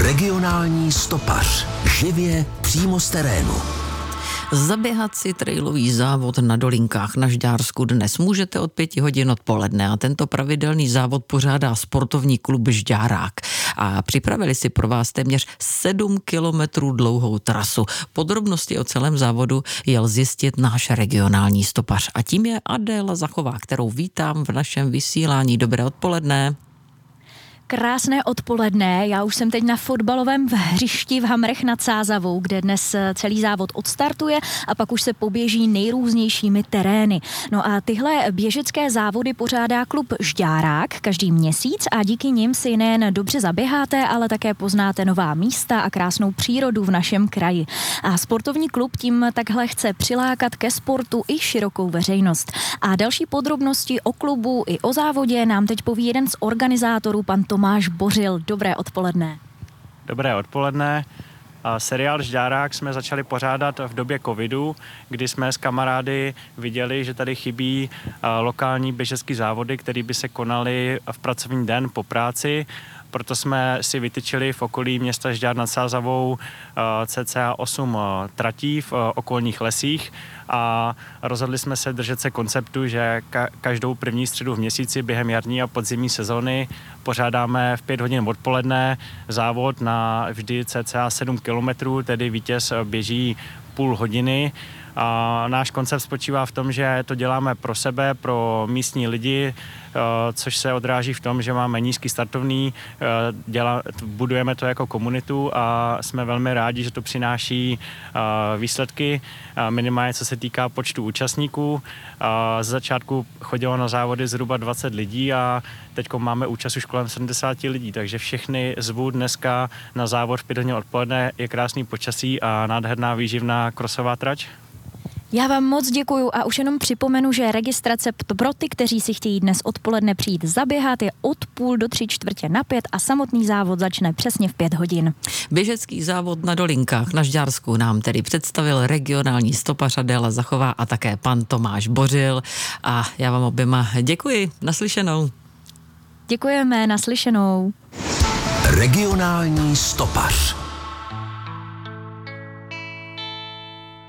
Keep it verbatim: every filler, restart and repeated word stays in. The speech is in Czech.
Regionální stopař. Živě přímo z terénu. Zaběhat si trailový závod na Dolinkách na Žďársku dnes můžete od pěti hodin odpoledne a tento pravidelný závod pořádá sportovní klub Žďárák. A připravili si pro vás téměř sedm kilometrů dlouhou trasu. Podrobnosti o celém závodu jel zjistit náš regionální stopař. A tím je Adéla Zachová, kterou vítám v našem vysílání. Dobré odpoledne. Krásné odpoledne, já už jsem teď na fotbalovém hřišti v Hamrech nad Sázavou, kde dnes celý závod odstartuje a pak už se poběží nejrůznějšími terény. No a tyhle běžecké závody pořádá klub Žďárák každý měsíc a díky nim si nejen dobře zaběháte, ale také poznáte nová místa a krásnou přírodu v našem kraji. A sportovní klub tím takhle chce přilákat ke sportu i širokou veřejnost. A další podrobnosti o klubu i o závodě nám teď poví jeden z organizátorů, pan Tomáš Bořil. Dobré odpoledne. Dobré odpoledne. Seriál Žďárák jsme začali pořádat v době covidu, kdy jsme s kamarády viděli, že tady chybí lokální běžecké závody, které by se konaly v pracovní den po práci. Proto jsme si vytyčili v okolí města Žďár nad Sázavou cca osm tratí v okolních lesích a rozhodli jsme se držet se konceptu, že každou první středu v měsíci během jarní a podzimní sezóny pořádáme v pět hodin odpoledne závod na vždy cca sedm kilometrů, tedy vítěz běží půl hodiny. A náš koncept spočívá v tom, že to děláme pro sebe, pro místní lidi, což se odráží v tom, že máme nízký startovný, dělá, budujeme to jako komunitu a jsme velmi rádi, že to přináší výsledky, minimálně co se týká počtu účastníků. Z začátku chodilo na závody zhruba dvacet lidí a teď máme účast už kolem sedmdesát lidí, takže všechny zvu dneska na závod v pět hodin odpoledne, je krásný počasí a nádherná výživná krosová trať. Já vám moc děkuju a už jenom připomenu, že registrace pro ty, kteří si chtějí dnes odpoledne přijít zaběhat, je od půl do tři čtvrtě na pět a samotný závod začne přesně v pět hodin. Běžecký závod na Dolinkách na Žďársku nám tedy představil regionální stopař Adéla Zachová a také pan Tomáš Bořil a já vám oběma děkuji. Naslyšenou. Děkujeme, naslyšenou. Regionální stopař.